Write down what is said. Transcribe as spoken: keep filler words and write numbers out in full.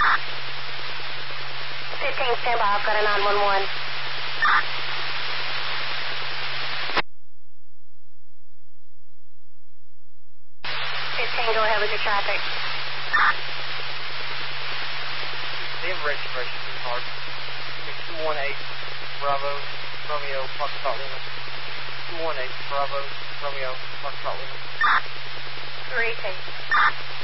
fifteen, stand by. I've got a nine one one. fifteen, go ahead with your traffic. The registration is hard. two one eight, Bravo, Romeo, Foxtrot Lima. two one eight, Bravo, Romeo, Foxtrot Lima. Repeat.